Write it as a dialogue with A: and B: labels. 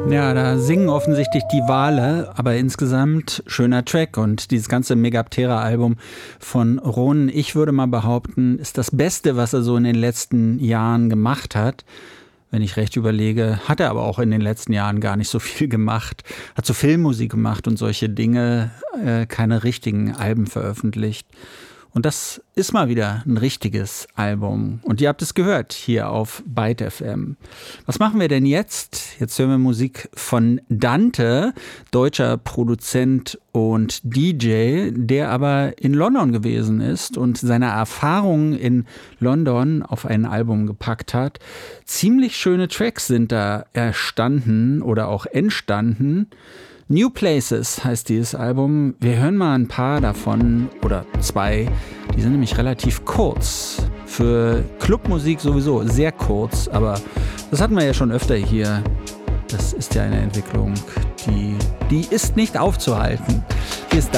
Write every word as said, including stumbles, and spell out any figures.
A: Ja, da singen offensichtlich die Wale, aber insgesamt schöner Track. Und dieses ganze Megaptera-Album von Ron, ich würde mal behaupten, ist das Beste, was er so in den letzten Jahren gemacht hat. Wenn ich recht überlege, hat er aber auch in den letzten Jahren gar nicht so viel gemacht. Hat so Filmmusik gemacht und solche Dinge, äh, keine richtigen Alben veröffentlicht. Und das ist mal wieder ein richtiges Album. Und ihr habt es gehört hier auf Byte F M. Was machen wir denn jetzt? Jetzt hören wir Musik von Dante, deutscher Produzent und D J, der aber in London gewesen ist und seine Erfahrungen in London auf ein Album gepackt hat. Ziemlich schöne Tracks sind da erstanden oder auch entstanden. New Places heißt dieses Album. Wir hören mal ein paar davon oder zwei. Die sind nämlich relativ kurz. Für Clubmusik sowieso sehr kurz, aber das hatten wir ja schon öfter hier. Das ist ja eine Entwicklung, die, die ist nicht aufzuhalten. Hier ist